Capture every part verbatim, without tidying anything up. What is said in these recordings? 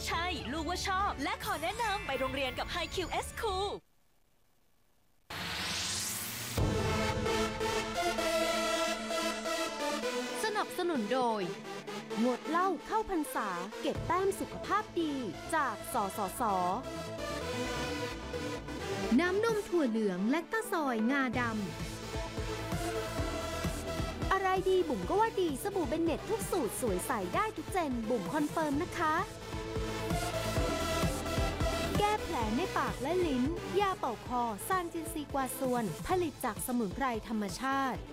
ใช่ลูกว่าชอบและขอแนะนำไปโรงเรียนกับ ไฮ คิว เอส School สนับสนุนโดยงดเหล้าเข้าพรรษาเก็บแต้มสุขภาพดีจากสสส.น้ำนมถั่วเหลืองและตะซอยงาดำอะไรดีบุ๋มก็ว่าดีสบู่เบนเน็ตทุกสูตรสวยใสได้ทุกเจนบุ๋มคอนเฟิร์มนะคะแก้แผลในปากและลิ้นยาเป่าคอซานจินซีกวาซวนผลิตจากสมุนไพรธรรมชาติ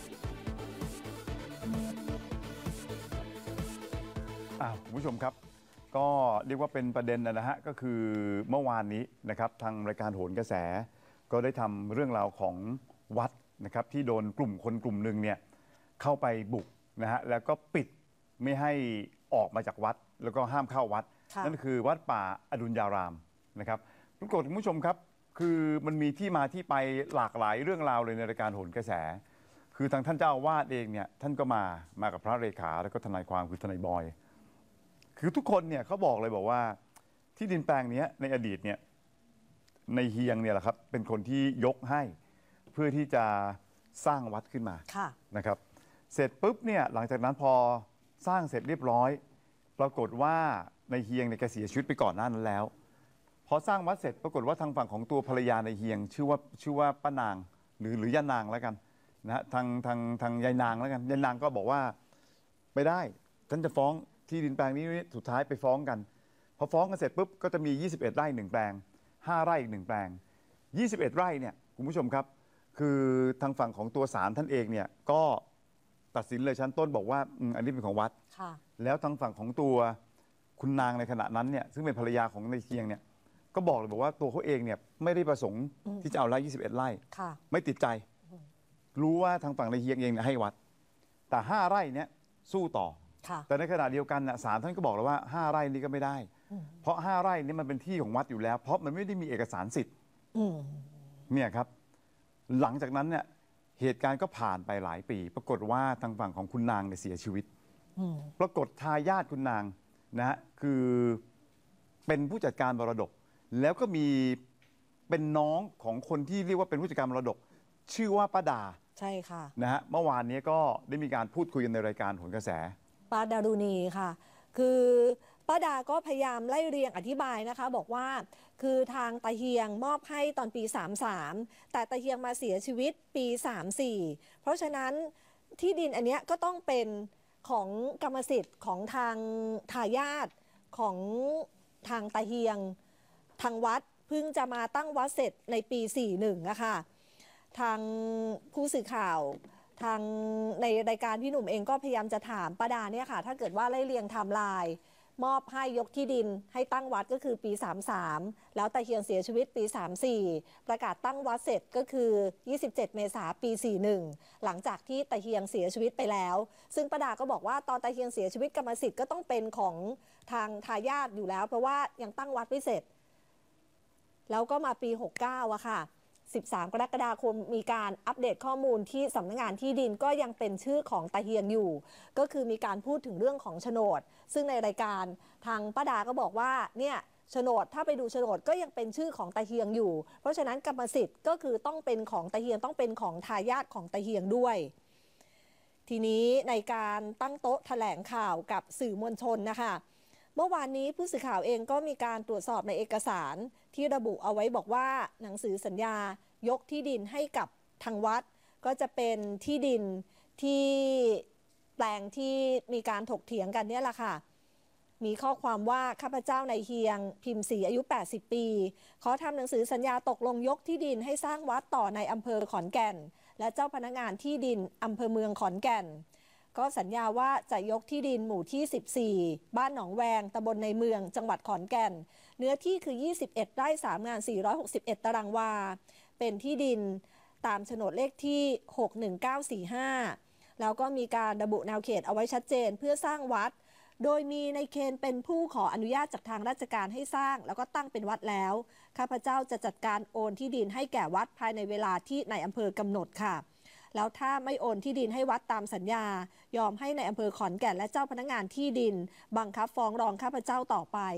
คุณผู้ชมครับก็เรียกว่าเป็นประเด็นนะฮะก็คือเมื่อวานนี้นะครับทางรายการโหนกระแสก็ได้ทำเรื่องราวของวัดนะครับที่โดนกลุ่มคนกลุ่มหนึ่งเนี่ยเข้าไปบุกนะฮะแล้วก็ปิดไม่ให้ออกมาจากวัดแล้วก็ห้ามเข้าวัดนั่นคือวัดป่าอดุลยารามนะครับปรากฏคุณผู้ชมครับคือมันมีที่มาที่ไปหลากหลายเรื่องราวเลยในรายการโหนกระแสคือทางท่านเจ้าอาวาสเองเนี่ยท่านก็มามากับพระเลขาแล้วก็ทนายความคือทนายบอยคือทุกคนเนี่ยเขาบอกเลยบอกว่าที่ดินแปลงนี้ในอดีตเนี่ยในเฮียงเนี่ยแหละครับเป็นคนที่ยกให้เพื่อที่จะสร้างวัดขึ้นมาะนะครับเสร็จปุ๊บเนี่ยหลังจากนั้นพอสร้างเสร็จเรียบร้อยปรากฏว่าในเฮียงเนี่ยแกเสียชีวิตไปก่อนหน้านั้นแล้วพอสร้างวัดเสร็จปรากฏว่าทางฝั่งของตัวภรรยาในเฮียงชื่อว่าชื่อว่าป้านางหรือหรือย่านางแล้วกันนะฮะทางทางทางยายนางแล้วกันยายนางก็บอกว่าไม่ได้ฉันจะฟ้องที่ดินแปลงนี้สุดท้ายไปฟ้องกันพอฟ้องกันเสร็จปุ๊บก็จะมียี่สิบเอ็ดไร่หนึ่งแปลงห้าไร่อีกหนึ่งแปลงยี่สิบเอ็ดไร่เนี่ยคุณผู้ชมครับคือทางฝั่งของตัวศาลท่านเองเนี่ยก็ตัดสินเลยชั้นต้นบอกว่าอันนี้เป็นของวัดแล้วทางฝั่งของตัวคุณนางในขณะนั้นเนี่ยซึ่งเป็นภรรยาของในเชียงเนี่ยก็บอกเลยบอกว่าตัวเขาเองเนี่ยไม่ได้ประสงค์ที่จะเอาไร่ยี่สิบเอ็ดไร่ไม่ติดใจรู้ว่าทางฝั่งในเชียงเองเนี่ยให้วัดแต่ห้าไร่เนี่ยสู้ต่อแต่ในขณะเดียวกันศาลท่านก็บอกแล้วว่าห้าไร่นี้ก็ไม่ได้เพราะห้าไร่นี้มันเป็นที่ของวัดอยู่แล้วเพราะมันไม่ได้มีเอกสารสิทธิ์เนี่ยครับหลังจากนั้นเนี่ยเหตุการณ์ก็ผ่านไปหลายปีปรากฏว่าทางฝั่งของคุณนางเนี่ยเสียชีวิตปรากฏทายาทคุณนางนะฮะคือเป็นผู้จัดการมรดกแล้วก็มีเป็นน้องของคนที่เรียกว่าเป็นผู้จัดการมรดกชื่อว่าป้าดาใช่ค่ะนะฮะเมื่อวานนี้ก็ได้มีการพูดคุยกันในรายการโหนกระแสป้าดารุณีค่ะคือป้าดาก็พยายามไล่เรียงอธิบายนะคะบอกว่าคือทางตาเฮียงมอบให้ตอนปีสามสามแต่ตาเฮียงมาเสียชีวิตปีสามสี่เพราะฉะนั้นที่ดินอันเนี้ยก็ต้องเป็นของกรรมสิทธิ์ของทางทายาทของทางตาเฮียงทางวัดเพิ่งจะมาตั้งวัดเสร็จในปีสี่สิบเอ็ดอะค่ะทางผู้สื่อข่าวทางในรายการพี่หนุ่มเองก็พยายามจะถามป้าดาเนี่ยค่ะถ้าเกิดว่าไล่เรียงไทม์ไลน์มอบให้ยกที่ดินให้ตั้งวัดก็คือปีสามสามแล้วตาเฮียงเสียชีวิตปีสามสี่ประกาศตั้งวัดเสร็จก็คือยี่สิบเจ็ดเมษายนปีสี่สิบเอ็ดหลังจากที่ตาเฮียงเสียชีวิตไปแล้วซึ่งป้าดาก็บอกว่าตอนตาเฮียงเสียชีวิตกรรมสิทธิ์ก็ต้องเป็นของทางทายาทอยู่แล้วเพราะว่ายังตั้งวัดไม่เสร็จแล้วก็มาปีหกสิบเก้าอะค่ะสิบสามกรกฎาคมมีการอัปเดตข้อมูลที่สำนักงานที่ดินก็ยังเป็นชื่อของตาเฮียงอยู่ก็คือมีการพูดถึงเรื่องของโฉนดซึ่งในรายการทางป้าดาก็บอกว่าเนี่ยโฉนดถ้าไปดูโฉนดก็ยังเป็นชื่อของตาเฮียงอยู่เพราะฉะนั้นกรรมสิทธิ์ก็คือต้องเป็นของตาเฮียงต้องเป็นของทายาทของตาเฮียงด้วยทีนี้ในการตั้งโต๊ะแถลงข่าวกับสื่อมวลชนนะคะเมื่อวานนี้ผู้สื่อข่าวเองก็มีการตรวจสอบในเอกสารที่ระบุเอาไว้บอกว่าหนังสือสัญญายกที่ดินให้กับทางวัดก็จะเป็นที่ดินที่แปลงที่มีการถกเถียงกันเนี่ยแหละค่ะมีข้อความว่าข้าพเจ้าในเฮียงพิมพ์ศรีอายุแปดสิบปีขอทำหนังสือสัญญาตกลงยกที่ดินให้สร้างวัดต่อในอำเภอขอนแก่นและเจ้าพนักงานที่ดินอำเภอเมืองขอนแก่นก็สัญญาว่าจะยกที่ดินหมู่ที่สิบสี่บ้านหนองแวงตำบลในเมืองจังหวัดขอนแก่นเนื้อที่คือยี่สิบเอ็ดไร่สามงานสี่ร้อยหกสิบเอ็ดตารางวาเป็นที่ดินตามโฉนดเลขที่หกหนึ่งเก้าสี่ห้าแล้วก็มีการระบุแนวเขตเอาไว้ชัดเจนเพื่อสร้างวัดโดยมีในเคนเป็นผู้ขออนุญาตจากทางราชการให้สร้างแล้วก็ตั้งเป็นวัดแล้วข้าพเจ้าจะจัดการโอนที่ดินให้แก่วัดภายในเวลาที่ในอำเภอกำหนดค่ะแล้วถ้าไม่โอนที่ดินให้วัดตามสัญญายอมให้ในอำเภอขอนแก่นและเจ้าพนักงานที่ดินบังคับฟ้องร้องข้าพเจ้าต่อไป